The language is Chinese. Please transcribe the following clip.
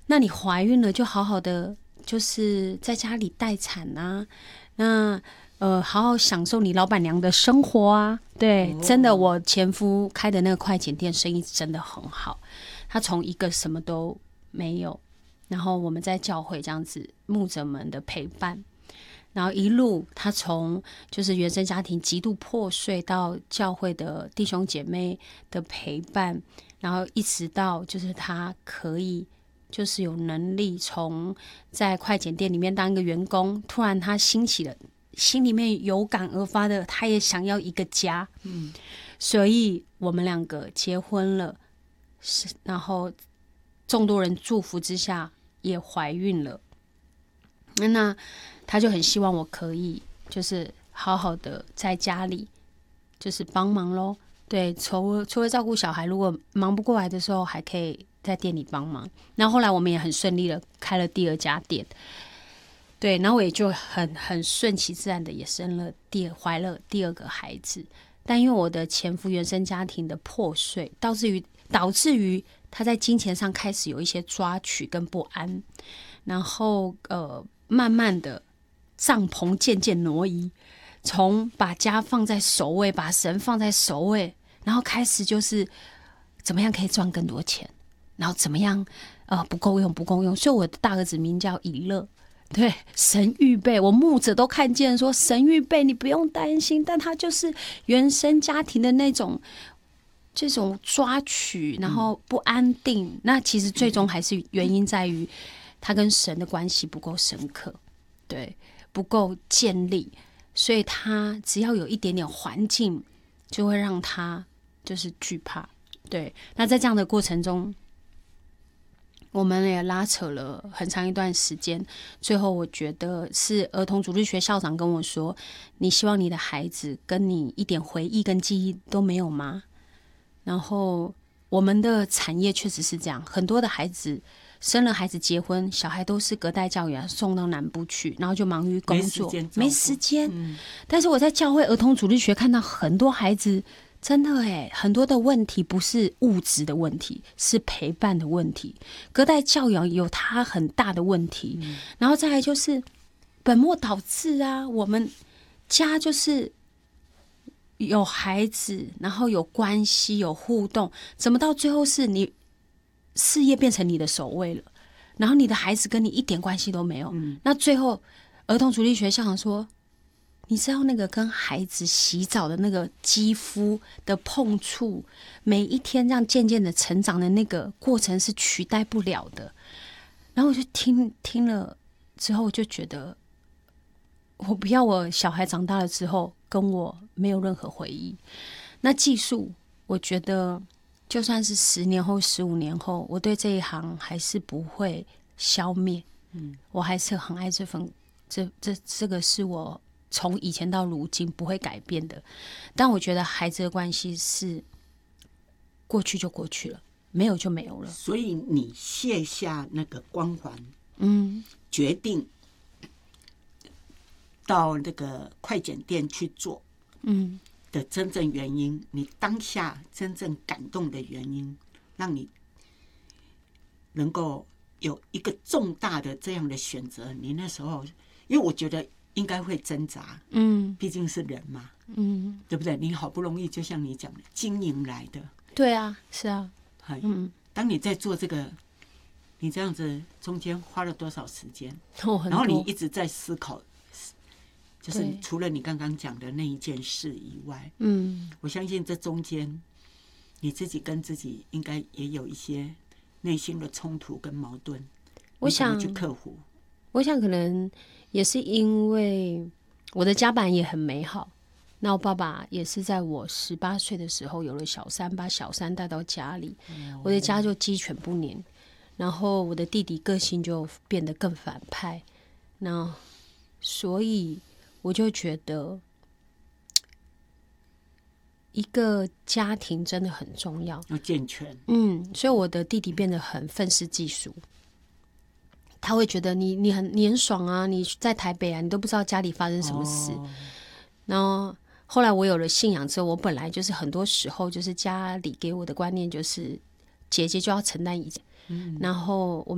那你怀孕了就好好的就是在家里待产啊，那好好享受你老板娘的生活啊。对，真的，我前夫开的那个快剪店生意真的很好，他从一个什么都没有，然后我们在教会这样子牧者们的陪伴，然后一路他从就是原生家庭极度破碎到教会的弟兄姐妹的陪伴，然后一直到就是他可以就是有能力从在快剪店里面当一个员工，突然他兴起了心里面有感而发的，他也想要一个家。所以我们两个结婚了，然后众多人祝福之下也怀孕了。那他就很希望我可以就是好好的在家里就是帮忙咯。对，除了照顾小孩，如果忙不过来的时候还可以在店里帮忙。那后来我们也很顺利的开了第2家店，对，然后我也就很顺其自然的也怀了第2个孩子。但因为我的前夫原生家庭的破碎，导致于他在金钱上开始有一些抓取跟不安，然后慢慢的帐篷渐渐挪移，从把家放在首位，把神放在首位，然后开始就是怎么样可以赚更多钱，然后怎么样不够用。所以我的大儿子名叫以乐，对，神预备，我牧者都看见说神预备，你不用担心。但他就是原生家庭的那种这种抓取，然后不安定。那其实最终还是原因在于他跟神的关系不够深刻，对，不够建立，所以他只要有一点点环境，就会让他就是惧怕。对，那在这样的过程中，我们也拉扯了很长一段时间，最后我觉得是儿童主日学校长跟我说：“你希望你的孩子跟你一点回忆跟记忆都没有吗？”然后我们的产业确实是这样，很多的孩子生了孩子结婚，小孩都是隔代教育送到南部去，然后就忙于工作，没时间。但是我在教会儿童主日学看到很多孩子。真的耶，很多的问题不是物质的问题，是陪伴的问题。隔代教养有它很大的问题，然后再来就是本末倒置啊。我们家就是有孩子，然后有关系，有互动，怎么到最后是你事业变成你的首位了，然后你的孩子跟你一点关系都没有？那最后儿童主日学校长说，你知道那个跟孩子洗澡的那个肌肤的碰触，每一天这样渐渐的成长的那个过程是取代不了的。然后我就听了之后，我就觉得我不要我小孩长大了之后跟我没有任何回忆。那技术，我觉得就算是10年后、15年后，我对这一行还是不会消灭。我还是很爱这份，这个是我从以前到如今不会改变的。但我觉得孩子的关系是过去就过去了，没有就没有了。 所以你卸下那个光环，决定到那个快剪店去做，的真正原因，你当下真正感动的原因，让你能够有一个重大的这样的选择。你那时候，因为我觉得应该会挣扎，毕竟是人嘛，对不对？你好不容易，就像你讲的，经营来的， 对啊，是啊， 当你在做这个，你这样子中间花了多少时间？ 然后你一直在思考，就是除了你刚刚讲的那一件事以外，我相信这中间你自己跟自己应该也有一些内心的冲突跟矛盾， 我想你怎么去克服？ 我想可能也是因为我的家版也很美好，那我爸爸也是在我18岁的时候有了小三，把小三带到家里，我的家就鸡犬不宁，然后我的弟弟个性就变得更反派，那所以我就觉得一个家庭真的很重要， 要健全。 所以我的弟弟变得很愤世嫉俗，他会觉得你很爽啊，你在台北啊，你都不知道家里发生什么事。然后后来我有了信仰之后，我本来就是很多时候就是家里给我的观念就是姐姐就要承担一切，然后我